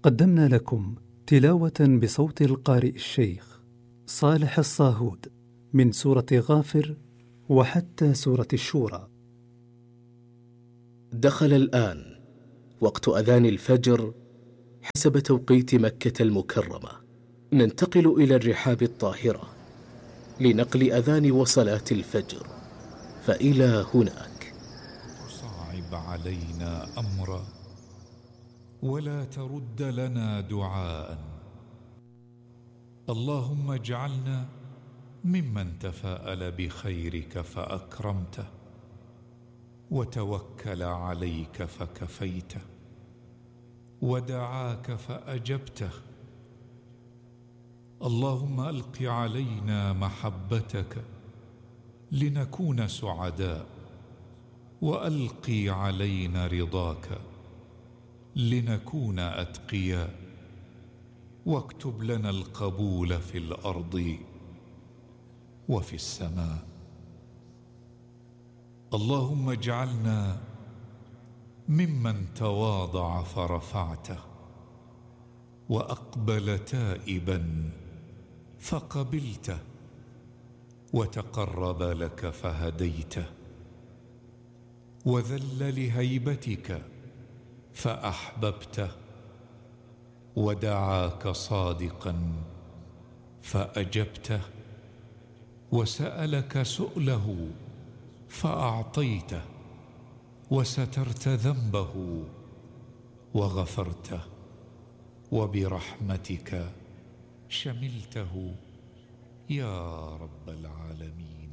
قدمنا لكم تلاوة بصوت القارئ الشيخ صالح الصاهود من سورة غافر وحتى سورة الشورى. دخل الآن وقت أذان الفجر حسب توقيت مكة المكرمة. ننتقل إلى الرحاب الطاهرة لنقل أذان وصلاة الفجر، فإلى هناك. تصعب علينا أمرا ولا ترد لنا دعاء. اللهم اجعلنا ممن تفاءل بخيرك فأكرمته، وتوكل عليك فكفيته، ودعاك فأجبته. اللهم ألق علينا محبتك لنكون سعداء، وألقي علينا رضاك لنكون أتقياء، واكتب لنا القبول في الأرض وفي السماء. اللهم اجعلنا ممن تواضع فرفعته، وأقبل تائبا فقبلته، وتقرب لك فهديته، وذل لهيبتك فأحببته، ودعاك صادقا فأجبته، وسألك سؤله فأعطيته، وسترت ذنبه وغفرته، وبرحمتك شملته يا رب العالمين.